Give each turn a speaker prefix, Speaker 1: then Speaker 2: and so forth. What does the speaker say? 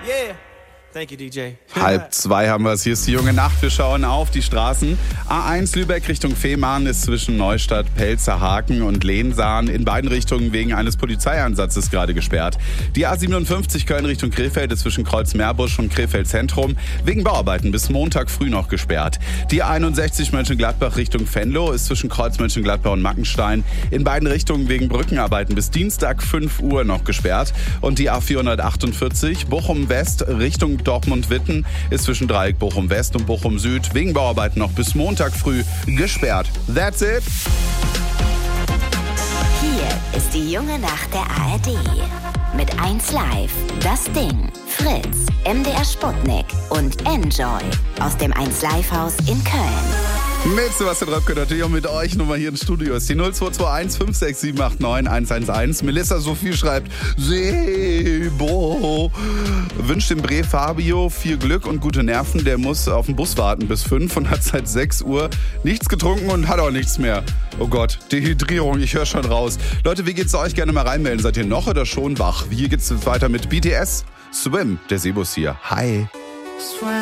Speaker 1: Yeah. Thank you, DJ.
Speaker 2: 1:30 haben wir es. Hier ist die junge Nacht. Wir schauen auf die Straßen. A1 Lübeck Richtung Fehmarn ist zwischen Neustadt, Pelzerhaken und Lehnsahn in beiden Richtungen wegen eines Polizeieinsatzes gerade gesperrt. Die A57 Köln Richtung Krefeld ist zwischen Kreuz-Meerbusch und Krefeld Zentrum wegen Bauarbeiten bis Montag früh noch gesperrt. Die A61 Mönchengladbach Richtung Venlo ist zwischen Kreuz Mönchengladbach und Mackenstein in beiden Richtungen wegen Brückenarbeiten bis Dienstag 5 Uhr noch gesperrt. Und die A448 Bochum West Richtung Dortmund-Witten ist zwischen Dreieck Bochum West und Bochum Süd wegen Bauarbeiten noch bis Montag früh gesperrt. That's it.
Speaker 3: Hier ist die junge Nacht der ARD. Mit 1Live, Das Ding, Fritz, MDR Sputnik und Enjoy aus dem 1Live-Haus in Köln.
Speaker 2: Mit Sebastian Röpke natürlich auch mit euch nochmal hier im Studio. Ist die 0221 56789 111. Melissa Sophie schreibt, Sebo wünscht dem Bre Fabio viel Glück und gute Nerven. Der muss auf den Bus warten bis 5 und hat seit 6 Uhr nichts getrunken und hat auch nichts mehr. Oh Gott, Dehydrierung, ich höre schon raus. Leute, wie geht's euch? Gerne mal reinmelden. Seid ihr noch oder schon wach? Hier geht's weiter mit BTS. Swim, der Sebo ist hier. Hi.